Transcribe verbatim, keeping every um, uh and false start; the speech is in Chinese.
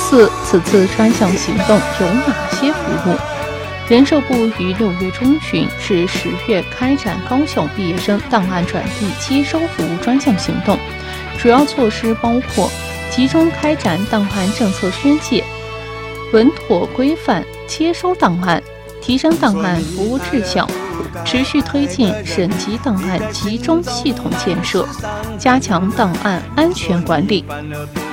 四、此次专项行动有哪些服务？人社部于六月中旬至十月开展高校毕业生档案转递接收服务专项行动，主要措施包括集中开展档案政策宣介，稳妥规范接收档案，提升档案服务质效，持续推进省级档案集中系统建设，加强档案安全管理。